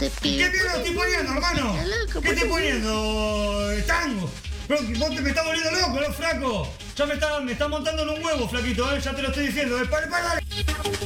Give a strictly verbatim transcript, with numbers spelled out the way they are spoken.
de pibe. ¿Qué mierda estoy poniendo, hermano? Loco, ¿Qué estoy pues, poniendo? Tango. Pero vos te me estás volviendo loco, ¿no, flaco? Ya me está, me está montando en un huevo, flaquito, ¿eh? Ya te lo estoy diciendo. ¿Eh? Para, para, dale.